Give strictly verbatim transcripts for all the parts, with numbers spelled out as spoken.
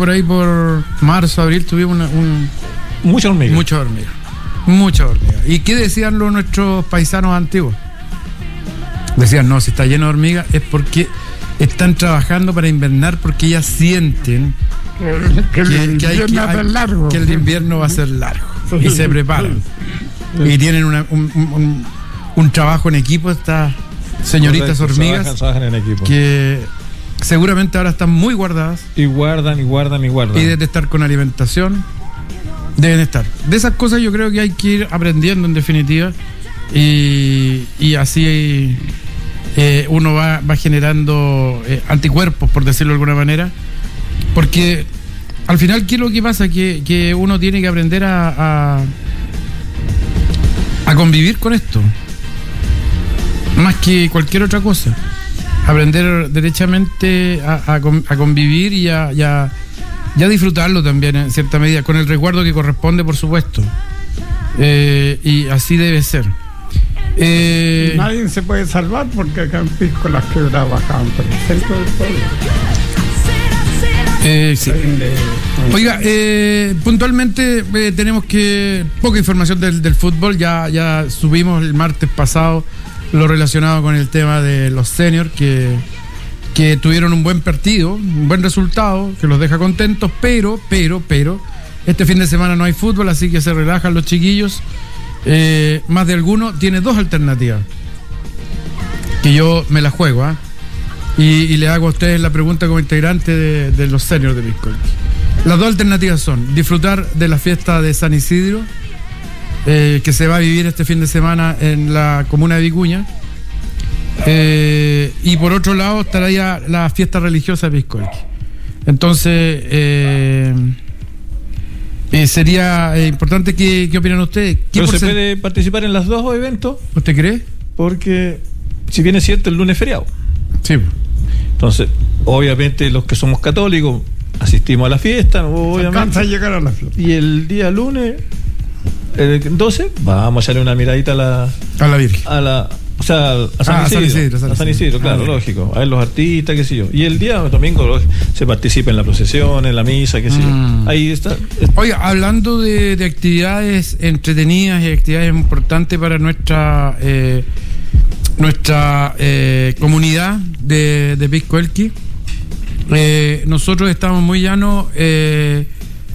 por ahí por marzo, abril, tuvimos una, un... Mucha hormiga. Mucha hormiga. Mucha hormiga. ¿Y qué decían los nuestros paisanos antiguos? Decían, no, si está lleno de hormigas es porque están trabajando para invernar, porque ellas sienten que, que, el, que, hay, que, hay, largo. que el invierno va a ser largo. Y se preparan. Y tienen una, un, un, un trabajo en equipo, estas señoritas Correcto, hormigas, trabajan, trabajan en equipo. Que seguramente ahora están muy guardadas. Y guardan, y guardan, y guardan. Y deben estar con alimentación. Deben estar. De esas cosas yo creo que hay que ir aprendiendo en definitiva. Y, y así eh, uno va, va generando eh, anticuerpos, por decirlo de alguna manera. Porque al final, ¿qué es lo que pasa? Que, que uno tiene que aprender a, a, a convivir con esto. Más que cualquier otra cosa. Aprender derechamente a, a, a convivir y a, y a, y a disfrutarlo también en cierta medida, con el resguardo que corresponde, por supuesto. Eh, y así debe ser. Eh, Nadie se puede salvar porque acá en Pisco las quebradas bajaban por el centro del pueblo. Eh, sí. Oiga, eh, puntualmente eh, tenemos que poca información del, del fútbol. Ya, ya subimos el martes pasado lo relacionado con el tema de los seniors que, que tuvieron un buen partido, un buen resultado, que los deja contentos, pero, pero, pero, este fin de semana no hay fútbol, así que se relajan los chiquillos. Eh, más de alguno tiene dos alternativas que yo me la juego, ¿eh? y, y le hago a ustedes la pregunta como integrante de, de los seniors de Pisco. Las dos alternativas son disfrutar de la fiesta de San Isidro, eh, que se va a vivir este fin de semana en la comuna de Vicuña, eh, y por otro lado estaría la fiesta religiosa de Pisco. Entonces eh, Eh, sería eh, importante que, ¿qué opinan ustedes? ¿Pero se puede participar en los dos eventos? ¿Usted cree? Porque, si bien es cierto, el lunes es feriado. Sí. Entonces, obviamente, los que somos católicos asistimos a la fiesta. Obviamente. Alcanza a llegar a la fiesta. Y el día lunes, el doce, vamos a echarle una miradita a la... A la Virgen. A la... O sea, a San, ah, Isidro, a San Isidro, San a San Isidro, claro, ah, lógico. A ver los artistas, qué sé yo. Y el día domingo se participa en la procesión, en la misa, qué sé yo. Mm. Ahí está. Oiga, hablando de, de actividades entretenidas y actividades importantes para nuestra eh, nuestra eh, comunidad de, de Pisco Elqui, eh, nosotros estamos muy llanos. Eh,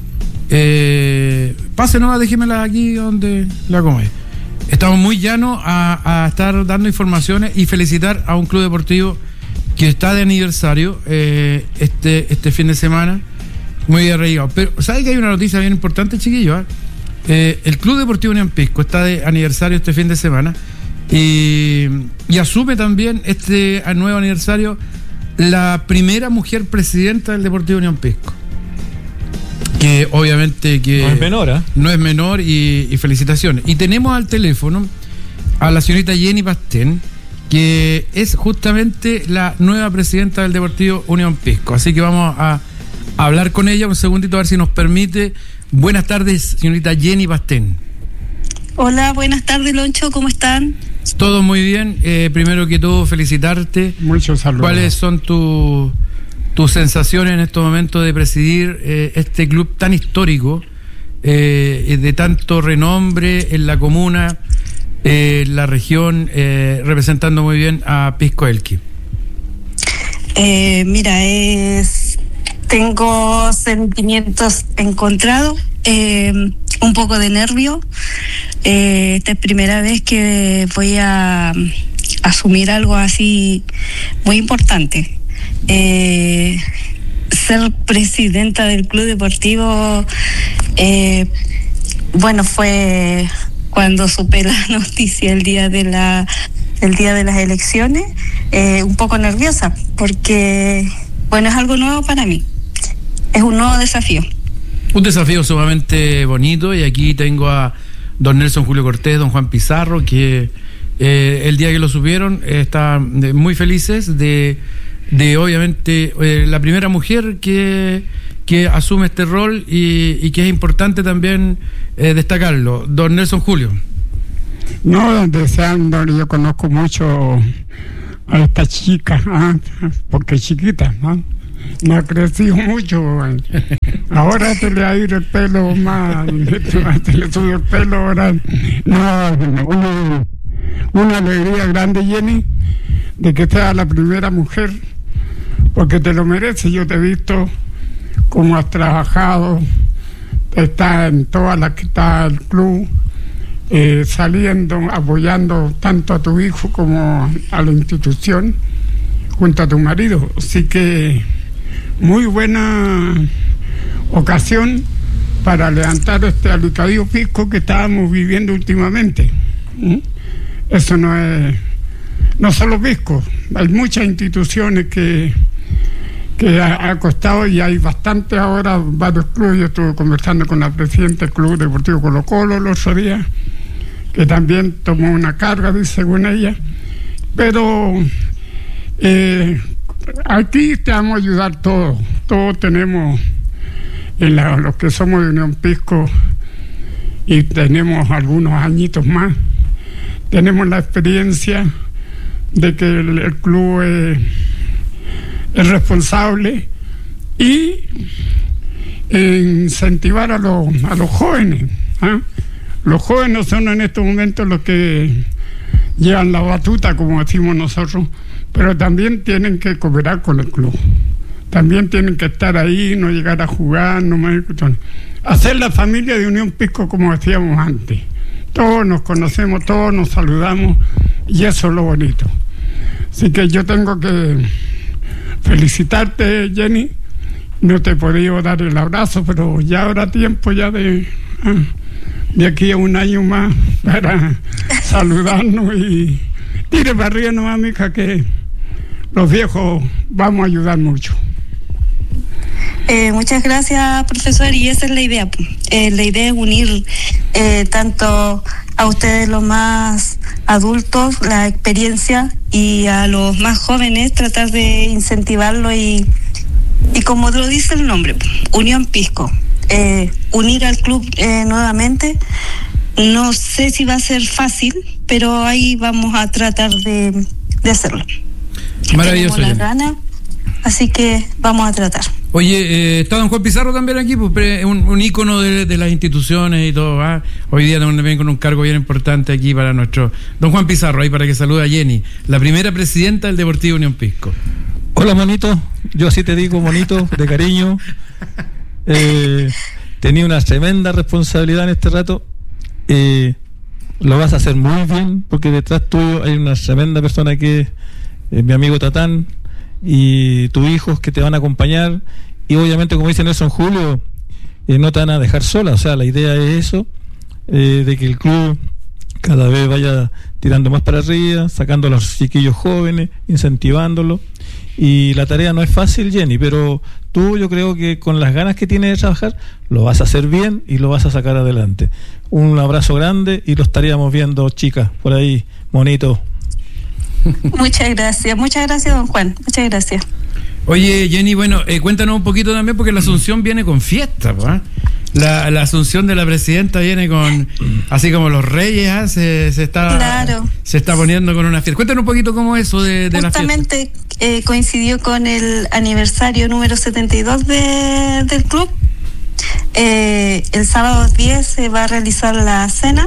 eh, pase nomás, déjemela aquí donde la come. Estamos muy llanos a, a estar dando informaciones y felicitar a un club deportivo que está de aniversario eh, este este fin de semana, muy arraigado. Pero ¿sabe que hay una noticia bien importante, chiquillos? ¿eh? Eh, el Club Deportivo Unión Pisco está de aniversario este fin de semana y, y asume también este nuevo aniversario la primera mujer presidenta del Deportivo Unión Pisco. Que obviamente que no es menor, ¿eh? No es menor y, y felicitaciones. Y tenemos al teléfono a la señorita Jenny Pastén, que es justamente la nueva presidenta del Deportivo Unión Pisco. Así que vamos a, a hablar con ella un segundito, a ver si nos permite. Buenas tardes, señorita Jenny Pastén. Hola, buenas tardes, Loncho, ¿cómo están? Todo muy bien. Eh, primero que todo, felicitarte. Muchos saludos. ¿Cuáles son tus... tus sensaciones en estos momentos de presidir eh, este club tan histórico, eh, de tanto renombre en la comuna, eh, en la región, eh, representando muy bien a Pisco Elqui? Eh, mira, es tengo sentimientos encontrados, eh, un poco de nervio. Eh, esta es primera vez que voy a asumir algo así muy importante. Eh, ser presidenta del club deportivo, eh, bueno, fue cuando supe la noticia el día de la el día de las elecciones, eh, un poco nerviosa porque, bueno, es algo nuevo para mí, es un nuevo desafío. Un desafío sumamente bonito, y aquí tengo a don Nelson Julio Cortés, don Juan Pizarro, que eh, el día que lo supieron eh, están muy felices de de obviamente eh, la primera mujer que, que asume este rol y, y que es importante también eh, destacarlo. Don Nelson Julio. No, deseando, yo conozco mucho a esta chica, ¿eh? Porque es chiquita, ¿no? no ha crecido mucho. Ahora te le ha ido el pelo más, te le subió el pelo ahora. No, una, una alegría grande, Jenny, de que seas la primera mujer, porque te lo mereces. Yo te he visto cómo has trabajado, estás en todas las que está el club, eh, saliendo, apoyando tanto a tu hijo como a la institución, junto a tu marido. Así que muy buena ocasión para levantar este alicadillo pisco que estábamos viviendo últimamente. ¿Mm? Eso no es no solo pisco, hay muchas instituciones que que ha, ha costado, y hay bastante ahora, varios clubes. Yo estuve conversando con la presidenta del Club Deportivo Colo Colo el otro día, que también tomó una carga, según ella, pero eh, aquí te vamos a ayudar todos, todos tenemos, en la, los que somos de Unión Pisco, y tenemos algunos añitos más, tenemos la experiencia de que el, el club es, es responsable, y incentivar a los, a los jóvenes, ¿eh? Los jóvenes son en estos momentos los que llevan la batuta, como decimos nosotros, pero también tienen que cooperar con el club, también tienen que estar ahí, no llegar a jugar, no más, hacer la familia de Unión Pisco como decíamos antes. Todos nos conocemos, todos nos saludamos, y eso es lo bonito. Así que yo tengo que felicitarte, Jenny. No te he podido dar el abrazo, pero ya habrá tiempo ya de, de aquí a un año más para saludarnos, y tire para arriba nomás, mija, que los viejos vamos a ayudar mucho. Eh, muchas gracias, profesor, y esa es la idea. Eh, la idea es unir eh, tanto a ustedes los más adultos, la experiencia, y a los más jóvenes, tratar de incentivarlo y, y como lo dice el nombre, Unión Pisco, eh, unir al club eh, nuevamente. No sé si va a ser fácil, pero ahí vamos a tratar de, de hacerlo. Maravilloso. Tenemos las ganas, así que vamos a tratar. Oye, eh, está don Juan Pizarro también aquí, pues, un, un ícono de, de las instituciones y todo. ¿Ah? Hoy día también con un cargo bien importante aquí para nuestro... Don Juan Pizarro, ahí para que salude a Jenny, la primera presidenta del Deportivo Unión Pisco. Hola, monito. Yo así te digo, monito, de cariño. Eh, tenía una tremenda responsabilidad en este rato. Eh, lo vas a hacer muy bien, porque detrás tuyo hay una tremenda persona que es eh, mi amigo Tatán, y tus hijos que te van a acompañar, y obviamente, como dice Nelson Julio, eh, no te van a dejar sola. O sea, la idea es eso, eh, de que el club cada vez vaya tirando más para arriba, sacando a los chiquillos jóvenes, incentivándolos, y la tarea no es fácil, Jenny, pero tú, yo creo que con las ganas que tienes de trabajar, lo vas a hacer bien y lo vas a sacar adelante. Un abrazo grande, y lo estaríamos viendo, chicas, por ahí, monito. Muchas gracias, muchas gracias, don Juan, muchas gracias. Oye, Jenny, bueno, eh, cuéntanos un poquito también, porque la Asunción viene con fiesta, ¿eh? La, la Asunción de la presidenta viene con, así como los reyes, ¿eh? se, se está claro. se está poniendo con una fiesta. Cuéntanos un poquito cómo es eso de, de la fiesta. Justamente eh, coincidió con el aniversario número setenta y dos de, del club. Eh, el sábado diez se va a realizar la cena.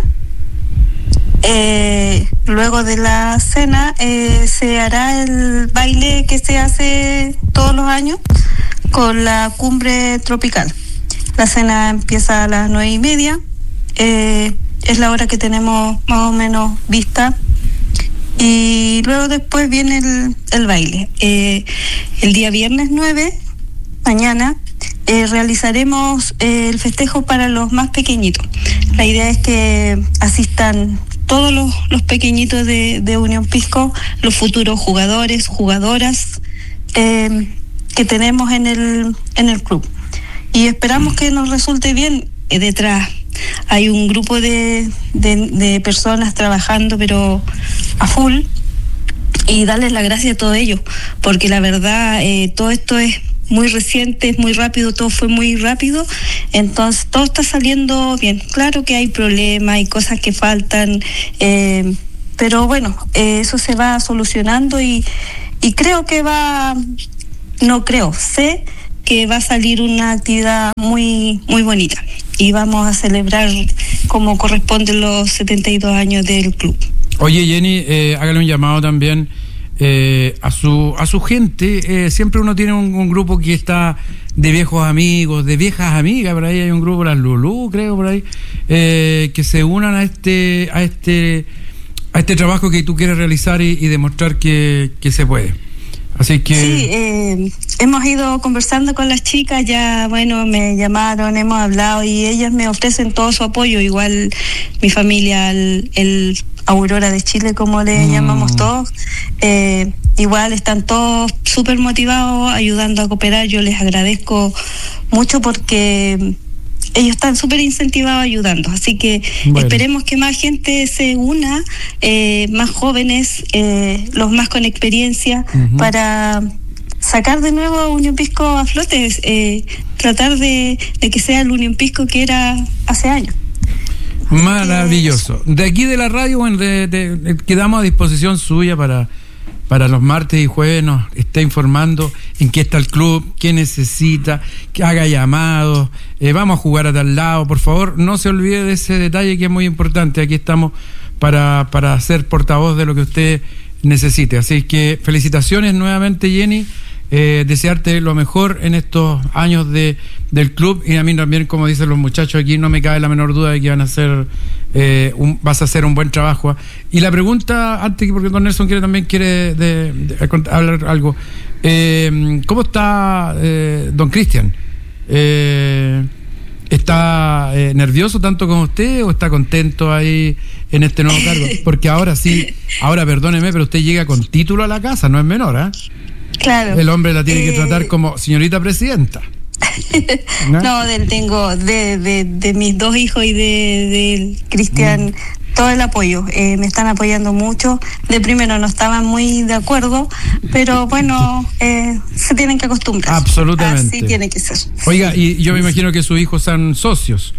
Eh, luego de la cena eh, se hará el baile que se hace todos los años con la cumbre tropical. La cena empieza a las nueve y media, eh, es la hora que tenemos más o menos vista, y luego después viene el, el baile. Eh, el día viernes nueve, mañana, eh, realizaremos eh, el festejo para los más pequeñitos. La idea es que asistan todos los, los pequeñitos de, de Unión Pisco, los futuros jugadores, jugadoras eh, que tenemos en el, en el club. Y esperamos que nos resulte bien. Eh, detrás hay un grupo de, de, de personas trabajando, pero a full, y darles las gracias a todos ellos, porque la verdad eh, todo esto es muy reciente, es muy rápido, todo fue muy rápido, entonces todo está saliendo bien. Claro que hay problemas, hay cosas que faltan, eh, pero bueno, eh, eso se va solucionando, y, y creo que va no creo, sé que va a salir una actividad muy muy bonita y vamos a celebrar como corresponden los setenta y dos años del club. Oye, Jenny, eh, hágale un llamado también eh, a su a su gente. Eh, siempre uno tiene un, un grupo que está de viejos amigos, de viejas amigas, por ahí hay un grupo, las Lulú, creo, por ahí, eh, que se unan a este a este a este trabajo que tú quieres realizar y, y demostrar que, que se puede. Así que sí, eh, hemos ido conversando con las chicas, ya bueno, me llamaron, hemos hablado y ellas me ofrecen todo su apoyo, igual mi familia, el, el Aurora de Chile, como le mm. llamamos todos, eh, igual están todos súper motivados, ayudando a cooperar. Yo les agradezco mucho porque ellos están súper incentivados ayudando, así que bueno, esperemos que más gente se una, eh, más jóvenes, eh, los más con experiencia, uh-huh. para sacar de nuevo a Unión Pisco a flote, eh, tratar de, de que sea el Unión Pisco que era hace años. Maravilloso. De aquí de la radio, bueno, de, de, de, quedamos a disposición suya para para los martes y jueves nos está informando en qué está el club, qué necesita, que haga llamados, eh, vamos a jugar a tal lado, por favor, no se olvide de ese detalle que es muy importante. Aquí estamos para, para ser portavoz de lo que usted necesite. Así que felicitaciones nuevamente, Jenny, eh, desearte lo mejor en estos años de del club, y a mí también, como dicen los muchachos aquí, no me cabe la menor duda de que van a hacer eh, un, vas a hacer un buen trabajo. Y la pregunta, antes, porque don Nelson quiere también quiere de, de, de hablar algo, eh, ¿cómo está eh, don Cristian? Eh, ¿Está eh, nervioso tanto como usted o está contento ahí en este nuevo cargo? Porque ahora sí, ahora perdóneme, pero usted llega con título a la casa, no es menor, ¿eh? Claro. El hombre la tiene eh... que tratar como señorita presidenta. ¿No? No, del, tengo de, de, de mis dos hijos y de, de Cristian, mm. todo el apoyo. Eh, me están apoyando mucho. De primero no estaban muy de acuerdo, pero bueno, eh, se tienen que acostumbrar. Absolutamente. Así tiene que ser. Oiga, y yo me imagino que sus hijos son socios.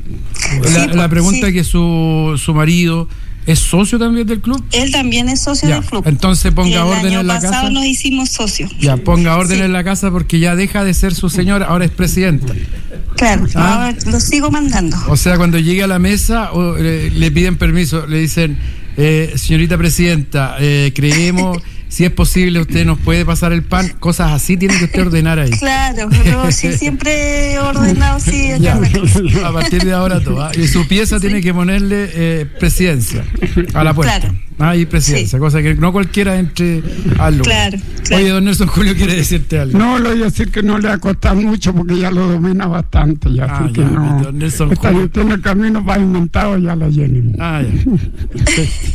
La, sí, la pregunta sí. es que su, su marido ¿es socio también del club? Él también es socio ya, del club. Entonces ponga orden en la casa. El año pasado nos hicimos socios. Ya, ponga orden sí. en la casa porque ya deja de ser su señora, ahora es presidenta. Claro, ¿ah? Ahora lo sigo mandando. O sea, cuando llegue a la mesa o, eh, le piden permiso, le dicen, eh, señorita presidenta, eh, creemos... si es posible, usted nos puede pasar el pan, cosas así tiene que usted ordenar ahí. Claro, pero sí, siempre he ordenado, sí. Ya, a partir de ahora todo. ¿eh? Y su pieza sí. tiene que ponerle eh, presidencia a la puerta. Claro. Ahí presidencia, sí. cosa que no cualquiera entre al lugar. Claro, claro. Oye, don Nelson Julio quiere decirte algo. No, le voy a decir que no le ha costado mucho porque ya lo domina bastante. Ya, ah, así ya, que no. Don Nelson está, Julio. Tiene el camino pavimentado, ya la Jenny. Ah, ya.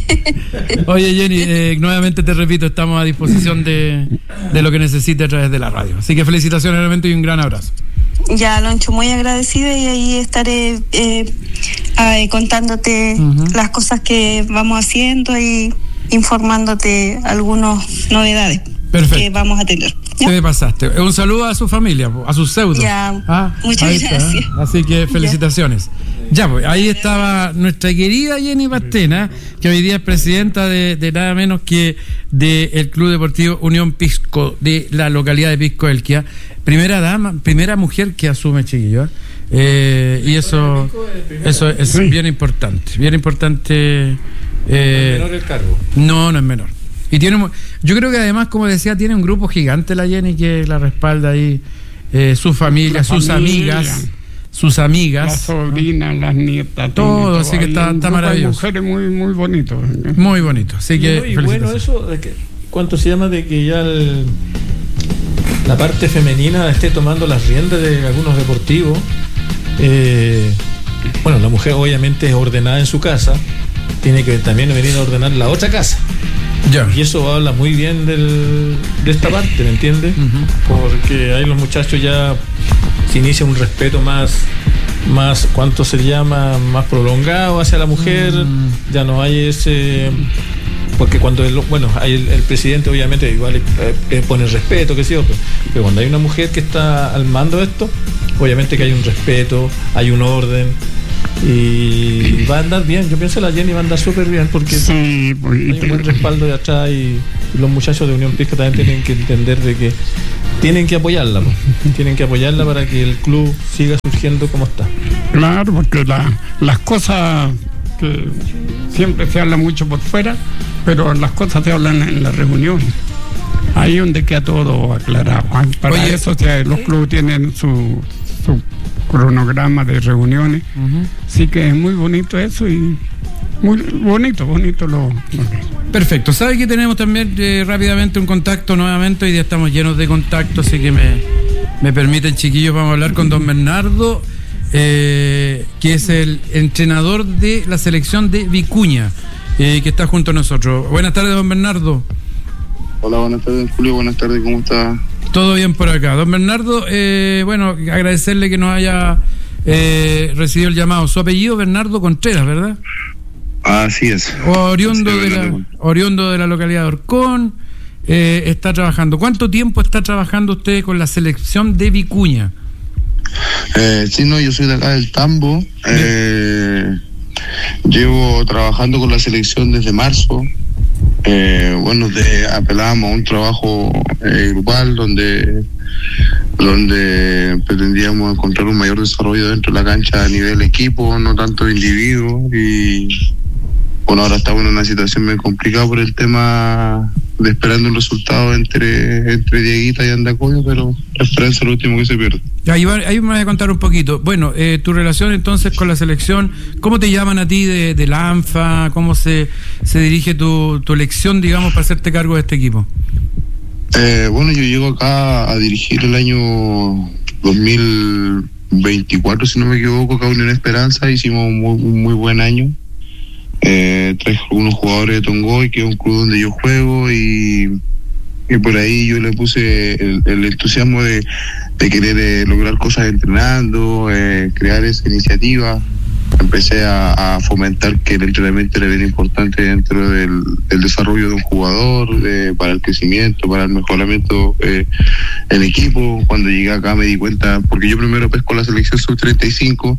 Sí. Oye, Jenny, eh, nuevamente te repito, estamos a disposición de, de lo que necesite a través de la radio. Así que felicitaciones realmente y un gran abrazo. Ya, Loncho, muy agradecida y ahí estaré eh, eh, contándote uh-huh. las cosas que vamos haciendo y informándote algunas novedades Perfecto. que vamos a tener. ¿Ya? Te pasaste. Un saludo a su familia, a sus pseudos. Ya, ah, muchas gracias. Está, ¿eh? Así que felicitaciones. Ya, pues ahí estaba nuestra querida Jenny Pastena, que hoy día es presidenta de, de nada menos que del Club Deportivo Unión Pisco de la localidad de Pisco Elquia. Primera dama, primera mujer que asume, chiquillo. Eh, y eso, eso es sí. bien importante, bien importante. Eh, ¿No es menor el cargo? No, no es menor. Y tiene, yo creo que además, como decía, tiene un grupo gigante la Jenny que la respalda ahí, eh, su familia, la sus familia. amigas, sus amigas, las sobrinas, las nietas, todo, todo así que está, está maravilloso. Mujeres muy, muy bonitos. Muy bonito, así que. Y bueno, eso, de que, ¿cuánto se llama de que ya el, la parte femenina esté tomando las riendas de algunos deportivos? Eh, bueno, la mujer obviamente es ordenada en su casa, tiene que también venir a ordenar la otra casa. Ya. Y eso habla muy bien del, de esta parte, ¿me entiendes? Uh-huh. Porque ahí los muchachos ya se inicia un respeto más, más, ¿cuánto se llama? Más prolongado hacia la mujer. Uh-huh. Ya no hay ese... Porque cuando el, bueno, hay el, el presidente obviamente igual eh, eh, pone respeto, qué sé yo, pero, pero cuando hay una mujer que está al mando de esto, obviamente que hay un respeto, hay un orden. Y va a andar bien, yo pienso que la Jenny va a andar súper bien porque sí, pues, hay un buen respaldo de atrás y los muchachos de Unión Pisco también tienen que entender de que tienen que apoyarla, pues. Tienen que apoyarla para que el club siga surgiendo como está. Claro, porque la, las cosas que siempre se habla mucho por fuera, pero las cosas se hablan en las reuniones. Ahí donde queda todo aclarado. Para Oye, eso o sea, los clubes tienen su, su cronograma de reuniones. Uh-huh. Así que es muy bonito eso y muy bonito, bonito lo... lo Perfecto. ¿Sabe que tenemos también eh, rápidamente un contacto nuevamente? Hoy día estamos llenos de contactos, así que me, me permiten, chiquillos, vamos a hablar con don Bernardo, eh, que es el entrenador de la selección de Vicuña, eh, que está junto a nosotros. Buenas tardes, don Bernardo. Hola, buenas tardes, Julio. Buenas tardes, ¿cómo está? Todo bien por acá. Don Bernardo, eh, bueno, agradecerle que nos haya eh, recibido el llamado. Su apellido, Bernardo Contreras, ¿verdad? Así es. Oriundo, sí, de la, oriundo de la localidad de Orcón, eh, está trabajando. ¿Cuánto tiempo está trabajando usted con la selección de Vicuña? Eh, sí, no, yo soy de acá del Tambo. Eh, llevo trabajando con la selección desde marzo. Eh, bueno, de, apelábamos a un trabajo eh, grupal donde donde pretendíamos encontrar un mayor desarrollo dentro de la cancha a nivel equipo, no tanto individuo. Y bueno, ahora estamos en una situación muy complicada por el tema de esperando un resultado entre entre Dieguita y Andacollo, pero la esperanza es lo último que se pierde. Ahí, va, ahí me voy a contar un poquito. Bueno, eh, tu relación entonces con la selección, ¿cómo te llaman a ti de, de la ANFA? ¿Cómo se, se dirige tu, tu elección, digamos, para hacerte cargo de este equipo? Eh, bueno, yo llego acá a dirigir el año dos mil veinticuatro, si no me equivoco, acá Unión Esperanza. Hicimos un muy, un muy buen año. Eh, traje algunos jugadores de Tongoy, que es un club donde yo juego, y, y por ahí yo le puse el, el entusiasmo de, de querer eh, lograr cosas entrenando, eh, crear esa iniciativa. Empecé a, a fomentar que el entrenamiento era bien importante dentro del, del desarrollo de un jugador, eh, para el crecimiento, para el mejoramiento eh, en equipo. Cuando llegué acá me di cuenta, porque yo primero pesco la selección sub treinta y cinco,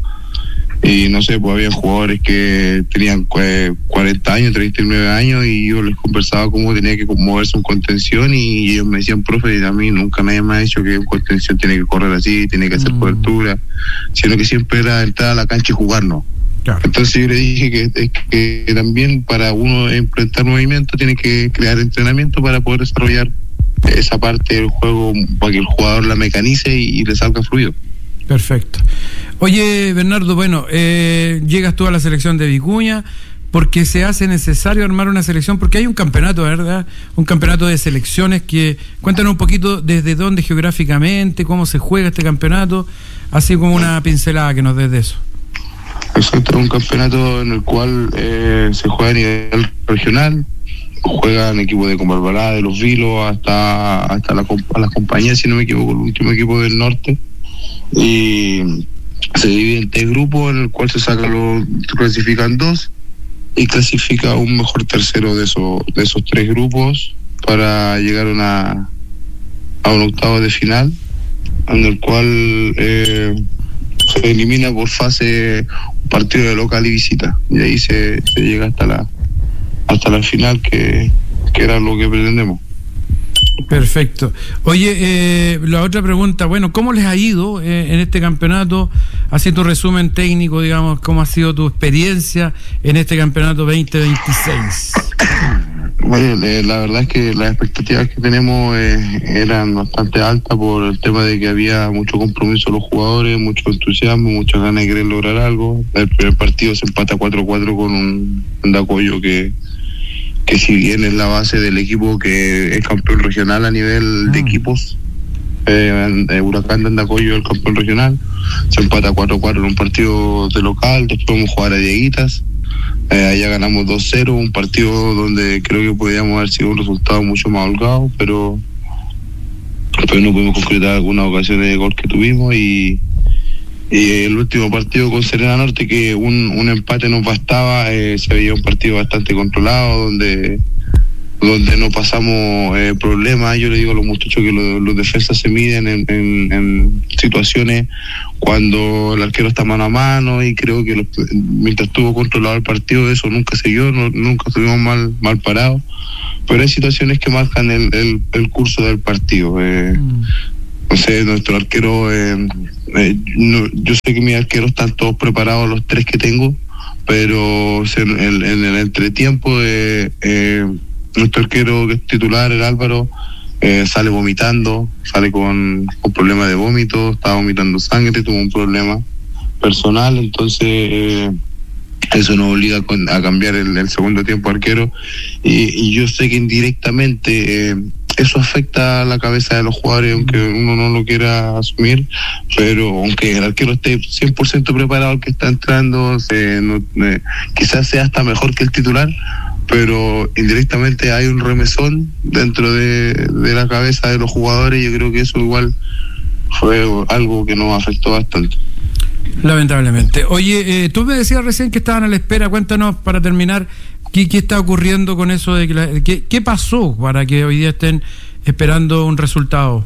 y no sé, pues había jugadores que tenían eh, cuarenta años, treinta y nueve años, y yo les conversaba cómo tenía que moverse un contención, y ellos me decían, profe, a mí nunca nadie me ha dicho que un contención tiene que correr así, tiene que hacer mm. cobertura, sino que siempre era entrar a la cancha y jugar, ¿no? Claro. Entonces yo le dije que, que, que también para uno implementar movimiento tiene que crear entrenamiento para poder desarrollar esa parte del juego, para que el jugador la mecanice y, y le salga fluido. Perfecto. Oye, Bernardo, bueno, eh, llegas tú a la selección de Vicuña porque se hace necesario armar una selección, porque hay un campeonato, ¿verdad? Un campeonato de selecciones que... Cuéntanos un poquito desde dónde geográficamente, cómo se juega este campeonato, así como una pincelada que nos des de eso. Exacto, un campeonato en el cual eh, se juega a nivel regional, juegan equipos de Combalbalá, de Los Vilos, hasta hasta la, la compañía, si no me equivoco, el último equipo del norte, y se divide en tres grupos, en el cual se saca los, clasifican dos, y clasifica un mejor tercero de esos de esos tres grupos para llegar a una a un octavo de final, en el cual eh, se elimina por fase un partido de local y visita, y ahí se, se llega hasta la hasta la final, que, que era lo que pretendemos. Perfecto. Oye, eh, la otra pregunta, bueno, ¿cómo les ha ido eh, en este campeonato? Así tu resumen técnico, digamos, ¿cómo ha sido tu experiencia en este campeonato veinte veintiséis? Bueno, eh, la verdad es que las expectativas que tenemos eh, eran bastante altas por el tema de que había mucho compromiso de los jugadores, mucho entusiasmo, muchas ganas de querer lograr algo. El primer partido se empata cuatro cuatro con un Andacollo que que si bien es la base del equipo que es campeón regional a nivel ah. de equipos, eh, eh, Huracán de Andacollo el campeón regional, se empata cuatro cuatro en un partido de local, después vamos a jugar a Dieguitas, eh, allá ganamos dos cero, un partido donde creo que podíamos haber sido un resultado mucho más holgado, pero, pero no pudimos concretar algunas ocasiones de gol que tuvimos, y Y el último partido con Serena Norte, que un, un empate nos bastaba, eh, se veía un partido bastante controlado, donde donde no pasamos eh, problemas. Yo le digo a los muchachos que lo, los defensas se miden en, en, en situaciones cuando el arquero está mano a mano, y creo que los, mientras estuvo controlado el partido, eso nunca se dio, no, nunca estuvimos mal, mal parados. Pero hay situaciones que marcan el, el, el curso del partido. Eh, mm. no sé, nuestro arquero, eh, eh, no, yo sé que mis arqueros están todos preparados, los tres que tengo, pero en, en, en el entretiempo eh, eh, nuestro arquero que es titular, el Álvaro, eh, sale vomitando, sale con, con problemas de vómito, estaba vomitando sangre, tuvo un problema personal, entonces eh, eso nos obliga a cambiar el, el segundo tiempo arquero, y, y yo sé que indirectamente eh, eso afecta a la cabeza de los jugadores, aunque uno no lo quiera asumir, pero aunque el arquero esté cien por ciento preparado, el que está entrando eh, no, eh, quizás sea hasta mejor que el titular, pero indirectamente hay un remesón dentro de, de la cabeza de los jugadores, y yo creo que eso igual fue algo que nos afectó bastante. Lamentablemente. Oye, eh, tú me decías recién que estaban a la espera. Cuéntanos, para terminar, ¿qué, qué está ocurriendo con eso? de que la, ¿qué, ¿Qué pasó para que hoy día estén esperando un resultado?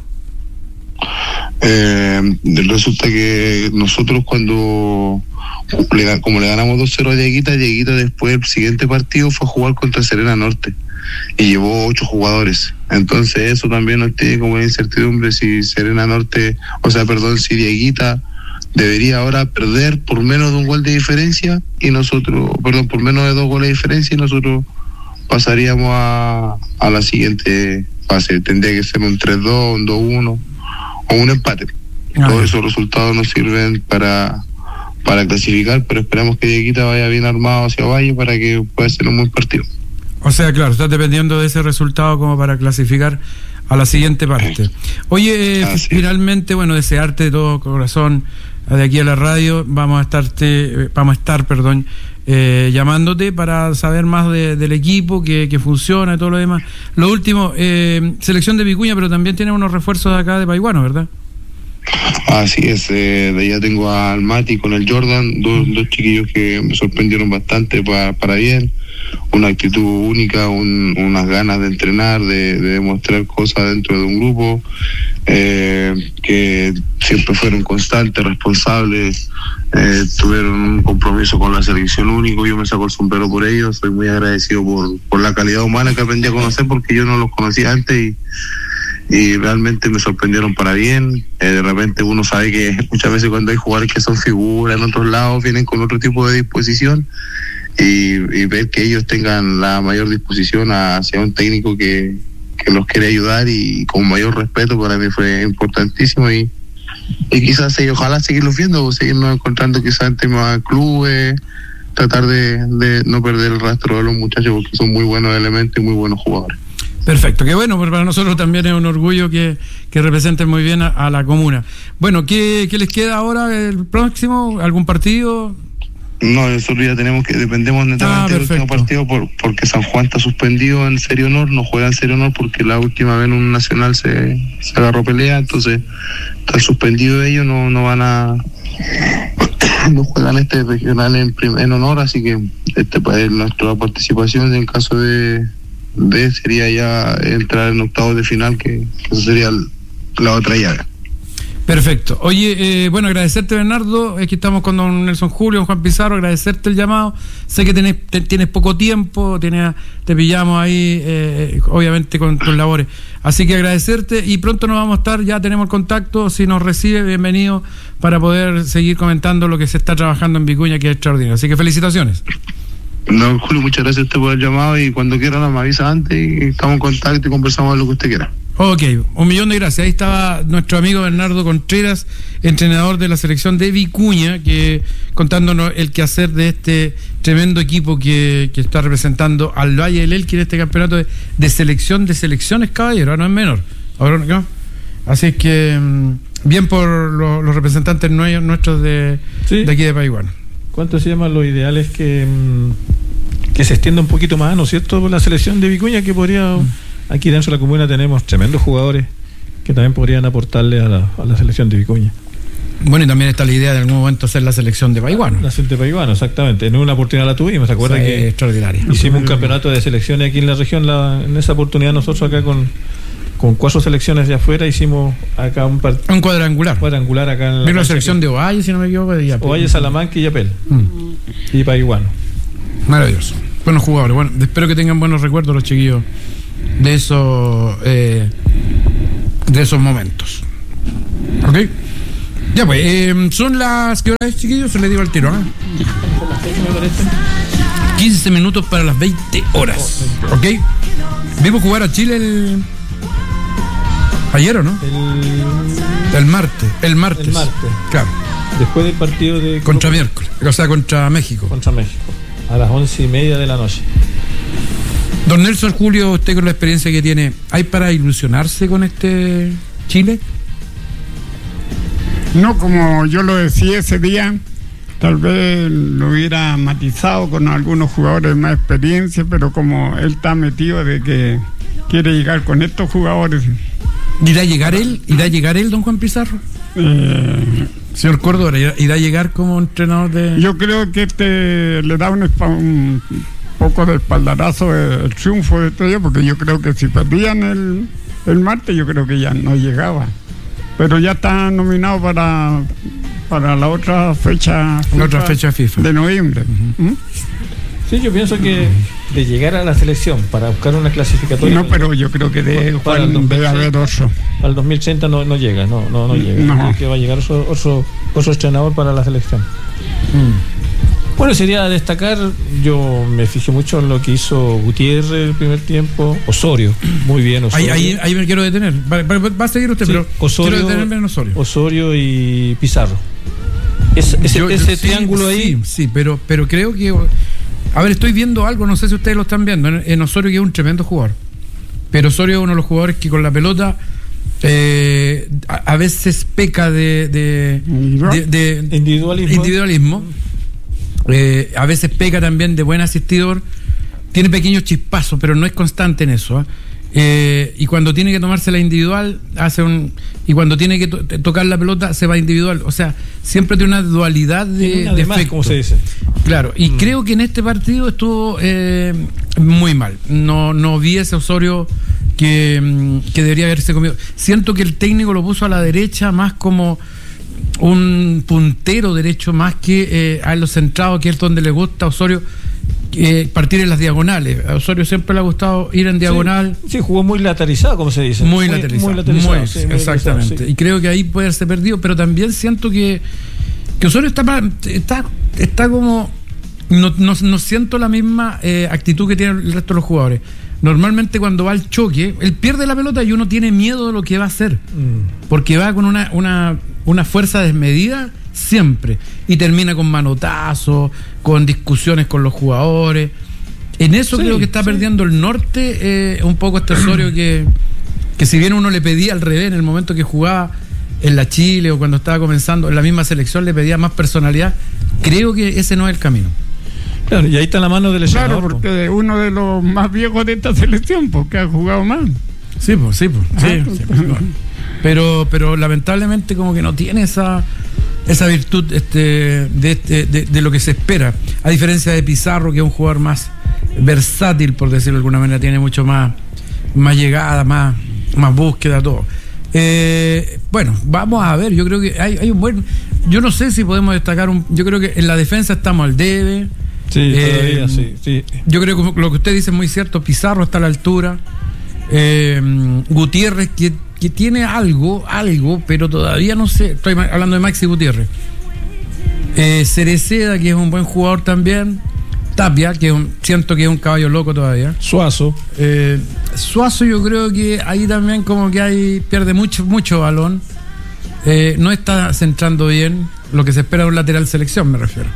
Eh, resulta que nosotros cuando como le ganamos dos cero a Dieguita, Dieguita después el siguiente partido fue a jugar contra Serena Norte y llevó ocho jugadores. Entonces eso también nos tiene como incertidumbre si Serena Norte, o sea, perdón, si Dieguita debería ahora perder por menos de un gol de diferencia y nosotros, perdón, por menos de dos goles de diferencia y nosotros pasaríamos a, a la siguiente fase. Tendría que ser un tres dos, un dos uno o un empate. Ah, todos esos resultados nos sirven para para clasificar, pero esperamos que Dieguita vaya bien armado hacia Valle para que pueda ser un buen partido. O sea, claro, está dependiendo de ese resultado como para clasificar a la siguiente parte. Oye, ah, finalmente, sí. Bueno, desearte de todo corazón de aquí a la radio, vamos a estarte, vamos a estar, perdón, eh, llamándote para saber más de, del equipo, que, que funciona y todo lo demás. Lo último, eh, selección de Vicuña, pero también tiene unos refuerzos de acá de Paiguano, ¿verdad? Así es, eh, de allá tengo al Mati con el Jordan, dos, dos chiquillos que me sorprendieron bastante para, para bien, una actitud única, un, unas ganas de entrenar, de, de demostrar cosas dentro de un grupo, eh, que siempre fueron constantes, responsables, eh, tuvieron un compromiso con la selección único. Yo me saco el sombrero por ellos, soy muy agradecido por, por la calidad humana que aprendí a conocer, porque yo no los conocía antes y y realmente me sorprendieron para bien. Eh, de repente uno sabe que muchas veces cuando hay jugadores que son figuras en otros lados vienen con otro tipo de disposición, y, y ver que ellos tengan la mayor disposición hacia un técnico que, que los quiere ayudar y con mayor respeto, para mí fue importantísimo, y, y quizás y ojalá seguirlos viendo, seguirnos encontrando quizás en temas clubes, tratar de, de no perder el rastro de los muchachos, porque son muy buenos elementos y muy buenos jugadores. Perfecto, que bueno, para nosotros también es un orgullo que, que representen muy bien a, a la comuna. Bueno, ¿qué, ¿qué les queda ahora el próximo? ¿Algún partido? No, nosotros ya tenemos que, dependemos netamente ah, del último partido, por, porque San Juan está suspendido en Serie Honor, no juega en Serie Honor porque la última vez en un nacional se, se agarró pelea, entonces están suspendidos ellos, no, no van a... no juegan este regional en, en honor, así que este pues, nuestra participación en caso de... de sería ya entrar en octavos de final, que, que eso sería la otra llave. Perfecto. Oye, eh, bueno, agradecerte, Bernardo, es que estamos con don Nelson Julio, don Juan Pizarro, agradecerte el llamado. Sé que tenés, te, tienes poco tiempo, tenés, te pillamos ahí, eh, obviamente con tus labores. Así que agradecerte, y pronto nos vamos a estar, ya tenemos el contacto, si nos recibe, bienvenido, para poder seguir comentando lo que se está trabajando en Vicuña, que es extraordinario. Así que felicitaciones. No, Julio, muchas gracias a usted por el llamado, y cuando quiera nos avisa antes y estamos en contacto y conversamos de lo que usted quiera. Ok, un millón de gracias. Ahí estaba nuestro amigo Bernardo Contreras, entrenador de la selección de Vicuña, que contándonos el quehacer de este tremendo equipo que, que está representando al Valle del Elqui en este campeonato de, de selección de selecciones, caballero, no es menor. Ahora, ¿no? Así es que bien por los, los representantes nuestros de, sí. de aquí de Paiguano. ¿Cuánto se llama? Lo ideal es que, que se extienda un poquito más, ¿no es cierto?, por la selección de Vicuña, que podría... Mm. Aquí dentro de la comuna tenemos tremendos jugadores que también podrían aportarle a la, a la selección de Vicuña. Bueno, y también está la idea de en algún momento hacer la selección de Paiguano. La selección de Paiguano, exactamente. En una oportunidad la tuvimos, ¿se acuerda? Que extraordinaria. Hicimos un campeonato de selecciones aquí en la región. La, en esa oportunidad nosotros acá con, con cuatro selecciones de afuera hicimos acá un partido. Un cuadrangular. Cuadrangular acá en la, la selección que, de Ovalle, si no me equivoco. De Yapel. Ovalle, Salamanca y Yapel. Mm. Y Paiguano. Maravilloso. Buenos jugadores. Bueno, espero que tengan buenos recuerdos los chiquillos de esos eh, de esos momentos. Ok. Ya pues, eh, son las... ¿Qué hora es, chiquillos? Se le digo al tiro, ¿eh? quince minutos para las veinte horas. Ok. Vimos jugar a Chile el... Ayer, ¿o no? El, el martes. El martes. El martes. Claro. Después del partido de... Contra miércoles. O sea, contra México. Contra México. A las once y media de la noche. Don Nelson Julio, usted con la experiencia que tiene, ¿hay para ilusionarse con este Chile? No, como yo lo decía ese día, tal vez lo hubiera matizado con algunos jugadores de más experiencia, pero como él está metido de que quiere llegar con estos jugadores. ¿Irá a llegar él? ¿Irá a llegar él, don Juan Pizarro? Eh, Señor Córdoba, ¿irá, ¿irá a llegar como entrenador de...? Yo creo que este le da un, un poco de espaldarazo el triunfo de este día, porque yo creo que si perdían el, el martes, yo creo que ya no llegaba. Pero ya está nominado para, para la otra fecha, la otra fecha FIFA de noviembre. Uh-huh. ¿Mm? Sí, yo pienso que de llegar a la selección para buscar una clasificatoria. No, pero yo creo que de, para el Juan, debe haber otro. Para el dos mil treinta no, no llega, no, no, no llega. No. Creo que va a llegar otro, otro, otro entrenador para la selección. Mm. Bueno, sería destacar, yo me fijé mucho en lo que hizo Gutiérrez el primer tiempo, Osorio, muy bien Osorio. Ahí, ahí, ahí me quiero detener, va, va, va a seguir usted, sí, pero Osorio, quiero detenerme en Osorio. Osorio y Pizarro. Es, ese yo, ese yo, triángulo sí, ahí. Sí, sí, pero, pero creo que... A ver, estoy viendo algo, no sé si ustedes lo están viendo, en, en Osorio, que es un tremendo jugador. Pero Osorio es uno de los jugadores que con la pelota eh, a, a veces peca de, de, de, de individualismo. individualismo. Eh, a veces peca también de buen asistidor. Tiene pequeños chispazos, pero no es constante en eso. ¿eh? Eh, y cuando tiene que tomarse la individual, hace un. Y cuando tiene que to tocar la pelota, se va individual. O sea, siempre tiene una dualidad de, una de más, efecto. como se dice. Claro, y Mm. creo que en este partido estuvo eh, muy mal. No, no vi ese Osorio que, que debería haberse comido. Siento que el técnico lo puso a la derecha más como un puntero derecho, más que eh, a los centrados, que es donde le gusta a Osorio eh, partir en las diagonales. A Osorio siempre le ha gustado ir en diagonal. Sí, sí, jugó muy lateralizado, como se dice. Muy, muy lateralizado. Muy lateralizado, muy, sí, muy exactamente. Lateralizado, sí. Y creo que ahí puede haberse perdido, pero también siento que, que Osorio está, está, está como... No, no, no siento la misma eh, actitud que tiene el resto de los jugadores. Normalmente cuando va al choque, él pierde la pelota y uno tiene miedo de lo que va a hacer. Mm. Porque va con una, una, una fuerza desmedida siempre. Y termina con manotazos, con discusiones con los jugadores. En eso sí, creo que está sí. perdiendo el norte eh, un poco este Osorio que, que si bien uno le pedía al revés en el momento que jugaba en la Chile o cuando estaba comenzando en la misma selección, le pedía más personalidad. Creo que ese no es el camino. Claro, y ahí está la mano del lesionador. Claro, porque uno de los más viejos de esta selección, porque ha jugado más. Sí, pues, sí, pues. Sí, sí, pues, no. Pero, pero lamentablemente como que no tiene esa esa virtud este, de, este, de, de lo que se espera. A diferencia de Pizarro, que es un jugador más versátil, por decirlo de alguna manera, tiene mucho más, más llegada, más, más búsqueda, todo. Eh, bueno, vamos a ver, yo creo que hay, hay un buen... Yo no sé si podemos destacar un... Yo creo que en la defensa estamos al debe. Sí, eh, todavía sí, sí. Yo creo que lo que usted dice es muy cierto. Pizarro está a la altura. Eh, Gutiérrez, que, que tiene algo, algo, pero todavía no sé. Estoy hablando de Maxi Gutiérrez. Eh, Cereceda, que es un buen jugador también. Tapia, que es un, siento que es un caballo loco todavía. Suazo. Eh, Suazo, yo creo que ahí también como que hay pierde mucho, mucho balón. Eh, no está centrando bien lo que se espera de un lateral selección, me refiero.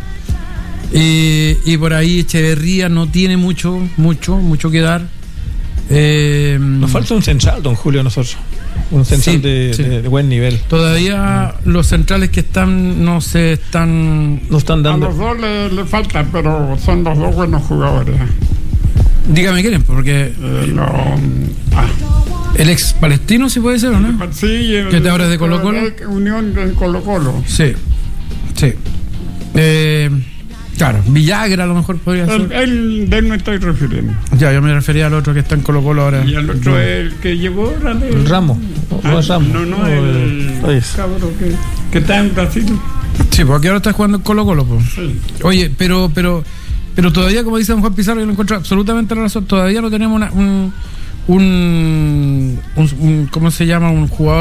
Eh, y por ahí Echeverría no tiene mucho, mucho, mucho que dar. Eh, Nos falta un central, don Julio, nosotros. Un central sí, de, sí. De, de buen nivel. Todavía mm. los centrales que están no se están. No están dando. A los dos le, le falta, pero son los dos buenos jugadores. Dígame quién, porque. Eh, lo, ah. El ex palestino, si puede ser, ¿o no? Sí, el, que te ahora es de Colo Colo. Unión de Colo Colo. Sí, sí. Eh. Claro, Villagra a lo mejor podría el, ser. El de él me estoy refiriendo. Ya, yo me refería al otro que está en Colo Colo ahora. Y al otro es el que llegó de... El Ramos. Ah, no es Ramos. No, no, el, el cabrón que, que está en Brasil. Sí, porque ahora está jugando en Colo Colo. Pues. Sí. Oye, pero, pero, pero todavía, como dice don Juan Pizarro, yo lo encuentro absolutamente la razón. Todavía no tenemos una, un, un, un, un, ¿cómo se llama? Un jugador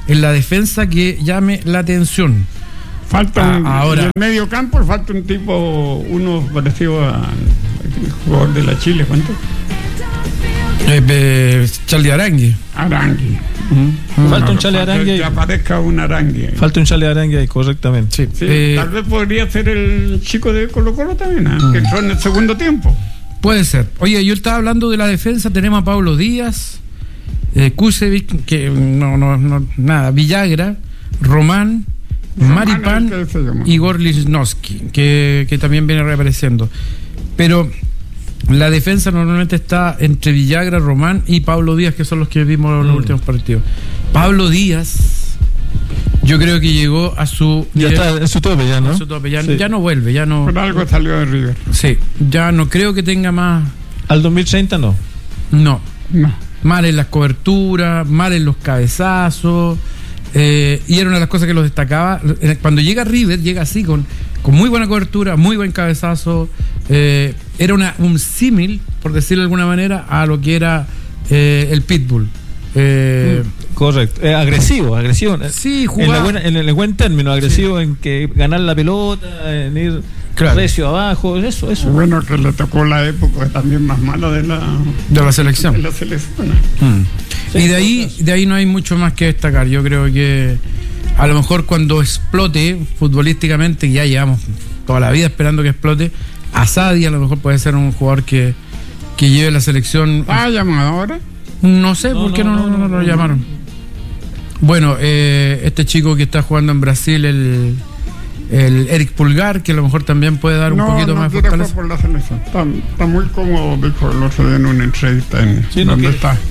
en la defensa que llame la atención. Falta un, Ah, ahora. en el medio campo falta un tipo, uno parecido a el jugador de la Chile, ¿cuánto? Eh, eh, Charlie Arangue. Arangue. Mm. Falta un No, Chale falta Arangue. Que aparezca un Arangue. Falta un Chale Arangue ahí, correctamente. Sí. Sí, Eh, tal vez podría ser el chico de Colo Colo también, ¿eh? Que entró en el segundo tiempo. Puede ser. Oye, yo estaba hablando de la defensa, tenemos a Pablo Díaz, eh, Kusevic, que no, no, no, nada, Villagra, Román, Román, Maripán el que se llama. y Igor Lichnowsky, que, que también viene reapareciendo. Pero la defensa normalmente está entre Villagra, Román y Pablo Díaz, que son los que vimos en los Mm. últimos partidos. Pablo Díaz, yo creo que llegó a su Ya nivel- está en su tope ya, ¿no? a su tope, ya, Sí. ya no vuelve, ya no. Por algo salió de River. Sí, ya no creo que tenga más. Al dos mil treinta no. No. No. Mal en las coberturas, mal en los cabezazos, eh, y era una de las cosas que los destacaba. Eh, Cuando llega River, llega así, con, con muy buena cobertura, muy buen cabezazo. eh, era una, un símil, por decirlo de alguna manera, a lo que era eh, el Pitbull. Eh, Correcto. Eh, agresivo, agresivo. Sí, en, jugaba- la buena- en el buen término, agresivo en que ganar la pelota, en ir Claro. recio abajo, eso, eso. Bueno, que le tocó la época también más mala de la, de la selección. de la selección. Mm. Sí, Y de ahí, de ahí no hay mucho más que destacar. Yo creo que a lo mejor cuando explote futbolísticamente, que ya llevamos toda la vida esperando que explote, Asadi a lo mejor puede ser un jugador que, que lleve la selección. Ah, llamado ahora. No sé No, por qué no, no, no, no, no, no lo no. llamaron. Bueno, eh, este chico que está jugando en Brasil, el, el Eric Pulgar, que a lo mejor también puede dar un no, poquito no más de quiere jugar fortaleza. por la selección. Está, está muy cómodo, dijo el otro día en una entrevista en Sí, no donde quiere. está.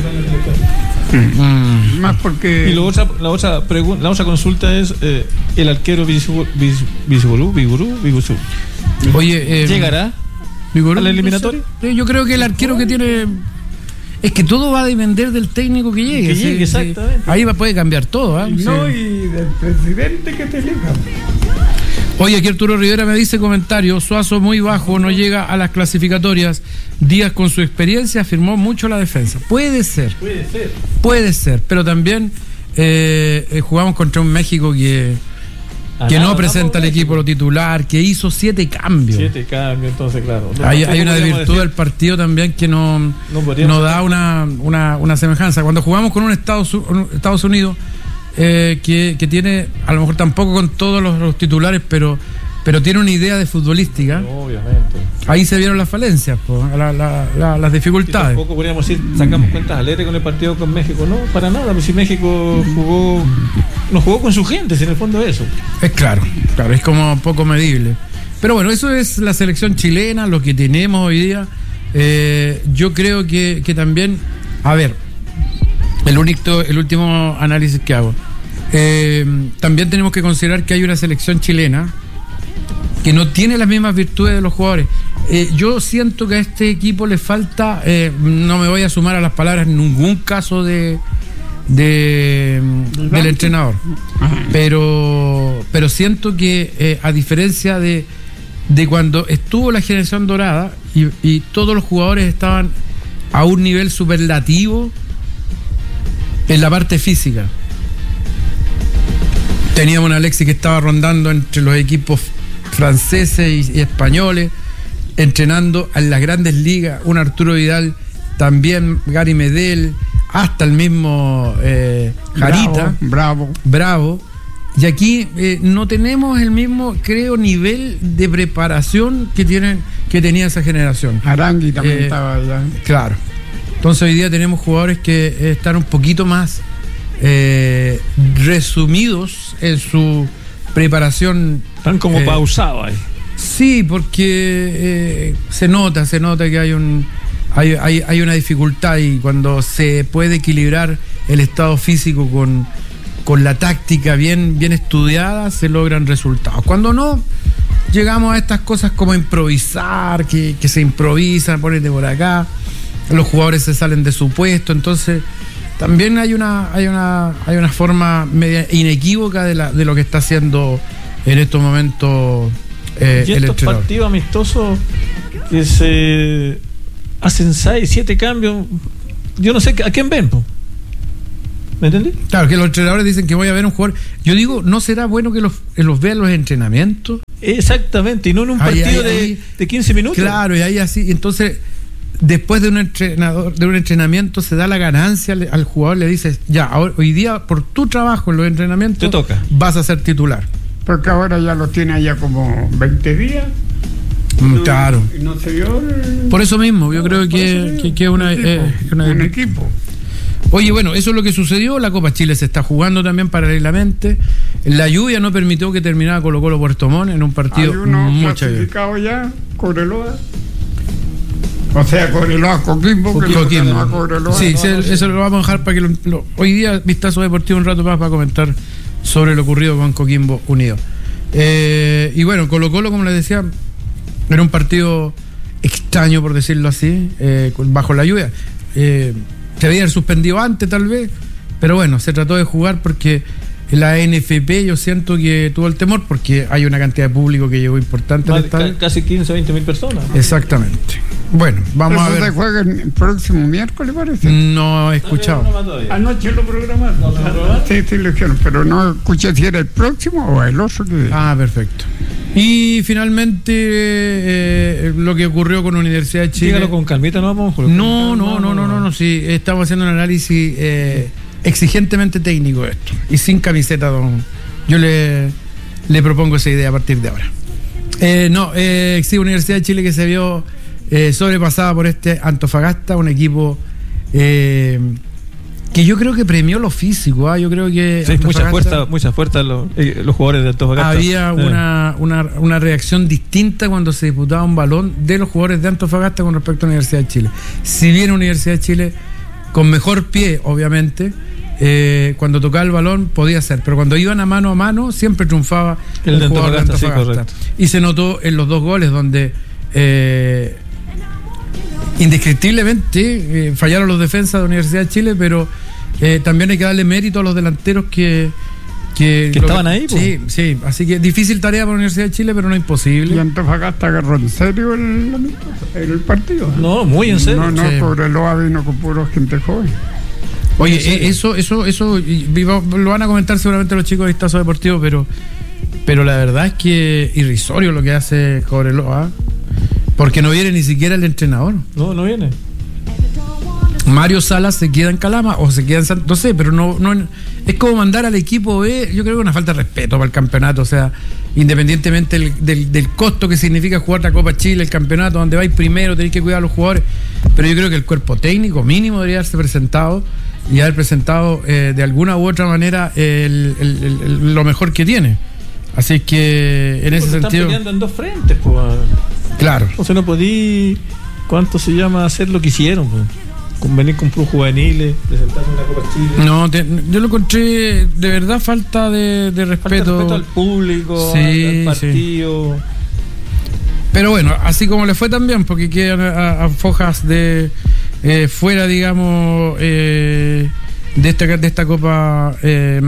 Mm. Más porque Y lo otra, la, otra pregun- la otra consulta es eh, el arquero Visu- Vis- Visburú, Vigurú, Vigusú. Oye, eh, ¿Llegará Vigorú, a la eliminatoria? Sí, yo creo que el arquero que tiene. Es que todo va a depender del técnico que llegue. Que sí, llegue, sí. exactamente. Ahí va, puede cambiar todo. ¿ah? y no, Sí. y del presidente que te elija. Oye, aquí Arturo Rivera me dice comentario: Suazo muy bajo, no llega a las clasificatorias. Díaz con su experiencia afirmó mucho la defensa. Puede ser, Puede ser. puede ser, pero también eh, eh, jugamos contra un México que, que no presenta al equipo lo titular, que hizo siete cambios. Siete cambios, entonces, claro. No, Hay, tampoco hay una podríamos virtud decir- del partido también que no, No podríamos no da una, una, una semejanza. Cuando jugamos con un Estados, un Estados Unidos eh, que, que tiene, a lo mejor tampoco con todos los, los titulares, pero, pero tiene una idea de futbolística, Obviamente. ahí se vieron las falencias, po, la- la- la- las Y dificultades. tampoco podríamos decir, sacamos cuentas alegres con el partido con México. No, para nada, pues si México jugó, no jugó con su gente, si en el fondo es eso. Es claro, claro, es como poco medible. Pero bueno, eso es la selección chilena, lo que tenemos hoy día. Eh, yo creo que, que también, a ver, el, único, el último análisis que hago. Eh, también tenemos que considerar que hay una selección chilena que no tiene las mismas virtudes de los jugadores. Eh, yo siento que a este equipo le falta, eh, no me voy a sumar a las palabras en ningún caso de, de del entrenador, pero pero siento que eh, a diferencia de, de cuando estuvo la generación dorada y, y todos los jugadores estaban a un nivel superlativo en la parte física. Teníamos un Alexis que estaba rondando entre los equipos franceses y, y españoles, entrenando en las grandes ligas, un Arturo Vidal, también Gary Medel, hasta el mismo eh, Jarita, Bravo, bravo. Bravo. Y aquí eh, no tenemos el mismo, creo, nivel de preparación que tienen, que tenía esa generación. Arangui también Eh, estaba allá. Claro. Entonces hoy día tenemos jugadores que eh, están un poquito más eh, resumidos en su preparación. Están como Eh, pausados ahí. Sí, porque eh, se nota, se nota que hay un hay, hay, hay una dificultad, y cuando se puede equilibrar el estado físico con, con la táctica bien, bien estudiada, se logran resultados. Cuando no, llegamos a estas cosas como improvisar, que, que se improvisan, ponete por acá, los jugadores se salen de su puesto, entonces también hay una, hay una, hay una forma media inequívoca de, la, de lo que está haciendo en estos momentos eh, Y el estos entrenador. partidos amistosos que se hacen seis, siete cambios, yo no sé a quién ven, po. ¿Me entendí? Claro, que los entrenadores dicen que voy a ver un jugador. Yo digo, ¿no será bueno que los, que los vean los entrenamientos? Exactamente, y no en un Ahí, partido ahí, de, ahí. de quince minutos. Claro, y ahí así, entonces, después de un entrenador, de un entrenamiento, se da la ganancia al, al jugador, le dices, ya, ahora, hoy día, por tu trabajo en los entrenamientos, te toca. Vas a ser titular. Porque ahora ya lo tiene allá como veinte días. Mm, claro. Y no se vio el, Por eso mismo, yo creo que, que, que es una, equipo, eh, una- un equipo. Oye, bueno, eso es lo que sucedió. La Copa Chile se está jugando también paralelamente. La lluvia no permitió que terminara Colo Colo Puerto Montt en un partido Hay uno mucho lluvia. clasificado ya, Cobreloa. O sea, Cobreloa, Coquimbo, que Coquimbo. no a Cobreloa. Sí, no, sí, no, eso lo vamos a dejar para que lo, lo- hoy día Vistazo Deportivo un rato más va a comentar sobre lo ocurrido con Coquimbo Unido. Eh, y bueno, Colo Colo, como les decía, era un partido extraño, por decirlo así, eh, con- bajo la lluvia. Eh, se había suspendido antes tal vez, pero bueno, se trató de jugar porque la N F P yo siento que tuvo el temor porque hay una cantidad de público que llegó importante al Más de estadio. ca- casi quince, veinte mil personas. Exactamente. Bueno, vamos a Eso se ver. juega el próximo miércoles, parece. No he escuchado. No, no, no, todavía. Anoche lo programaron. ¿Lo programaron? Sí, sí, lo dijeron, pero no escuché si era el próximo o el otro que... Ah, perfecto. Y finalmente eh, lo que ocurrió con la Universidad de Chile. Dígalo con calmita, no vamos. No, no, no, no, no, no, sí, estamos haciendo un análisis eh, exigentemente técnico de esto. Y sin camiseta, don. Yo le, le propongo esa idea a partir de ahora. Eh, no, eh, sí, Universidad de Chile que se vio eh, sobrepasada por este Antofagasta, un equipo eh, que yo creo que premió lo físico. ¿ah? Yo creo que Sí, mucha Antofagasta- fuerza, mucha fuerza los, eh, los jugadores de Antofagasta. había Eh. una, una, una reacción distinta cuando se disputaba un balón de los jugadores de Antofagasta con respecto a la Universidad de Chile. Si bien Universidad de Chile, con mejor pie, obviamente, eh, cuando tocaba el balón podía ser, pero cuando iban a mano a mano siempre triunfaba El el, de jugador de Antofagasta, sí, Antofagasta. correcto. Y se notó en los dos goles donde eh, indescriptiblemente eh, fallaron los defensas de Universidad de Chile, pero eh, también hay que darle mérito a los delanteros que que, Que lo- estaban ahí, po. sí, sí, así que difícil tarea para la Universidad de Chile, pero no Y imposible. Antofagasta agarró en serio el, el partido. No, muy en serio. No, no, Sí. Cobreloa vino con puro gente joven. Oye, eh, eso, eso, eso, y- y va- lo van a comentar seguramente los chicos de Vistazo Deportivo, pero, pero la verdad es que irrisorio lo que hace Cobreloa, porque no viene ni siquiera el entrenador. No, no viene. Mario Salas se queda en Calama o se queda en San... No sé, pero no, no es como mandar al equipo B. Yo creo que es una falta de respeto para el campeonato. O sea, independientemente del, del, del costo que significa jugar la Copa Chile, el campeonato, donde vais primero, tenéis que cuidar a los jugadores. Pero yo creo que el cuerpo técnico mínimo debería haberse presentado y haber presentado eh, de alguna u otra manera el, el, el, el, lo mejor que tiene. Así que en ese Porque sentido. están peleando en dos frentes, pues. Claro. O sea, no podí. ¿Cuánto se llama hacer lo que hicieron? Pues? Con venir con puros juveniles, presentarse en la Copa Chile. No, te- yo lo encontré de verdad falta de, de Falta respeto. de respeto al público, Sí, al, al partido. Pero bueno, así como le fue también, porque quedan a, a fojas de eh, fuera, digamos, eh, de esta de esta copa, eh,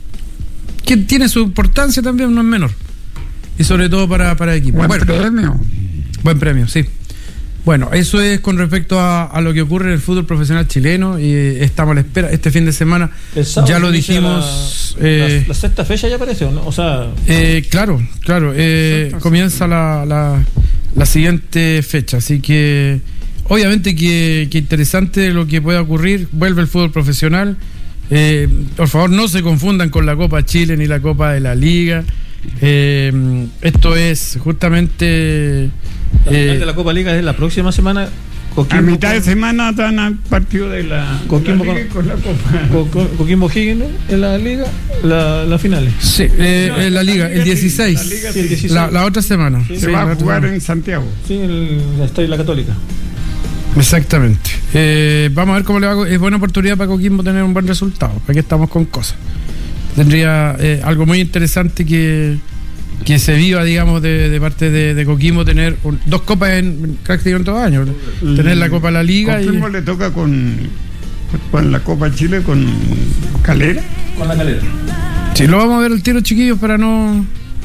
que tiene su importancia también, no es menor. Y sobre todo para, para equipos. Buen Bueno, premio. buen premio, sí. Bueno, eso es con respecto a, a lo que ocurre en el fútbol profesional chileno y eh, estamos a la espera. Este fin de semana El sábado ya lo inicia dijimos. La, eh, la, la sexta fecha ya aparece, ¿o no? O sea, Eh, claro, claro. eh, comienza la, la, la siguiente fecha, así que obviamente que, que interesante lo que pueda ocurrir. Vuelve el fútbol profesional. Eh, por favor, no se confundan con la Copa Chile ni la Copa de la Liga. Eh, esto es justamente. la final eh, de la Copa Liga es la próxima semana. A Coquimbo, mitad de semana dan al partido de la, Coquimbo la Liga con- con la Copa. Co- Co- Coquimbo Higgins en la Liga, la, la finales. sí, eh, eh, la Liga, el dieciséis. La Liga Sí, el dieciséis. La, la otra semana. Sí, Sí, Se va la a otra jugar semana. en Santiago. Sí, el, el Estadio La Católica. Exactamente. Eh, vamos a ver cómo le va. Es buena oportunidad para Coquimbo tener un buen resultado. Aquí estamos con cosas. Tendría eh, algo muy interesante que, que se viva, digamos, de, de parte de, de Coquimbo, tener un- dos copas en prácticamente dos años. Tener la Copa de la Liga y. Coquimbo le toca con, con la Copa Chile con Calera. Con la Calera. Sí, lo vamos a ver al tiro, chiquillos, para no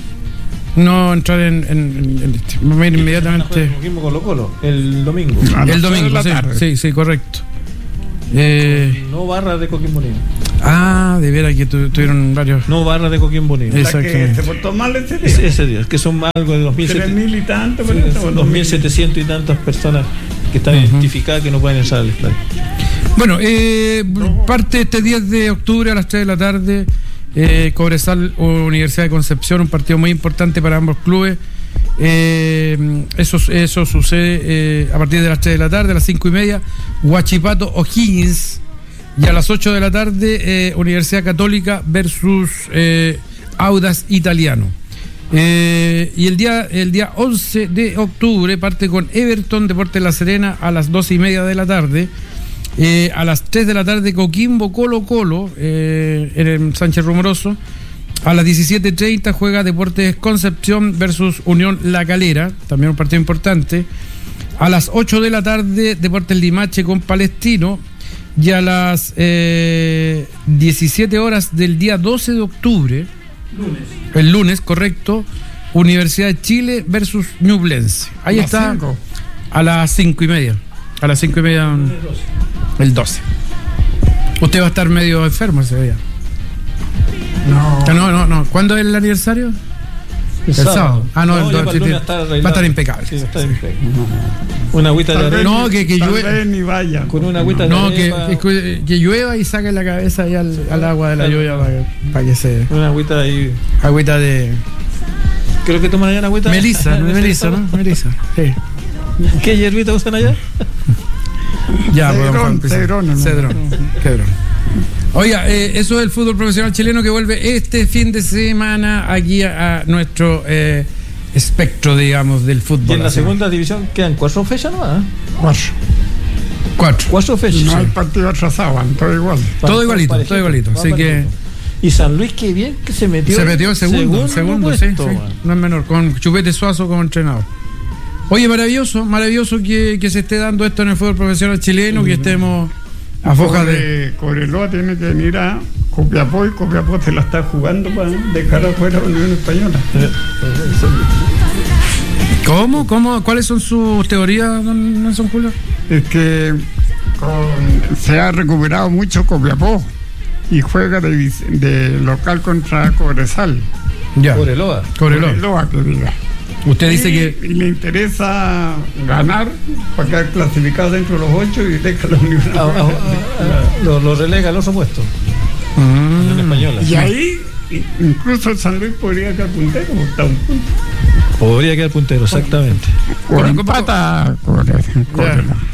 no entrar en, en, en- en este. Vamos a ir inmediatamente. Coquimbo Colo Colo el domingo. A las El tres de domingo, la sí, tarde. sí, sí, correcto. Eh, No barra de Coquimbo Unido. Ah, de veras que tu, tuvieron varios. No, Barra de Coquimbo Unido. La que se portó mal ese día. Ese, ese día, que son algo de dos mil Tres mil y tanto, sí, dos mil setecientos y tantas personas que están uh-huh. identificadas que no pueden entrar al estadio. Bueno, eh, parte este diez de octubre a las tres de la tarde, eh, Cobresal o Universidad de Concepción, un partido muy importante para ambos clubes. Eh, eso, eso sucede eh, a partir de las tres de la tarde, a las cinco y media, Huachipato O'Higgins. Y a las ocho de la tarde, eh, Universidad Católica versus eh, Audax Italiano. Eh, y el día el día once de octubre parte con Everton Deportes La Serena a las doce y media de la tarde. Eh, a las tres de la tarde, Coquimbo Colo Colo eh, en el Sánchez Rumoroso. A las diecisiete treinta juega Deportes Concepción versus Unión La Calera, también un partido importante. A las ocho de la tarde, Deportes Limache con Palestino. Y a las eh, diecisiete horas del día doce de octubre, lunes. el lunes, correcto, Universidad de Chile versus Ñublense. Ahí a está, cinco. A las cinco y media. A las cinco y media, el doce. Usted va a estar medio enfermo ese día. No. No, no, no. ¿Cuándo es el aniversario? El, el sábado. sábado. Ah, no, no el do, va a estar impecable. Sí, va a estar impecable. Una agüita de arena. No, que, que llueva. Ni vaya. Con una agüita de no, arena. No, que, que, que llueva y saque la cabeza ahí al, al agua de la lluvia para, para que se. Una agüita ahí. Agüita de. Creo que toman allá una agüita. Melisa, Melisa, ¿no? Melisa. Sí. ¿Qué hierbita usan allá? Ya, Cedrón, Cedrón. Cedrón. Cedrón. Oiga, eh, eso es el fútbol profesional chileno que vuelve este fin de semana aquí a, a nuestro eh, espectro, digamos, del fútbol. Y en la así. Segunda división quedan cuatro fechas, ¿no? ¿Eh? Cuatro. Cuatro. Cuatro fechas. No hay partido atrasado, todo igual. Todo, todo igualito, parejito, todo igualito. Así parejito. Que. Y San Luis, qué bien que se metió. Se metió el segundo, segundo, puesto, sí, sí. No es menor, con Chupete Suazo como entrenador. Oye, maravilloso, maravilloso que, que se esté dando esto en el fútbol profesional chileno, uh-huh. que estemos a foja de. Cobreloa tiene que venir a Copiapó y Copiapó se la está jugando para dejar afuera a la Unión Española. ¿Cómo? ¿Cómo? ¿Cuáles son sus teorías, don Nelson Julio? Es que con, se ha recuperado mucho Copiapó y juega de, de local contra Cobresal. Ya. Cobreloa. Cobreloa. Cobreloa, que diga. Usted dice y, que. Y le interesa ganar para quedar clasificado dentro de los ocho y deja la Unión. Ah, ah, ah, lo, lo relega al otro puesto. Mm. Española. Y ahí, incluso el San Luis podría quedar puntero, porque está un punto. Podría quedar puntero, exactamente. O empata Cobreloa.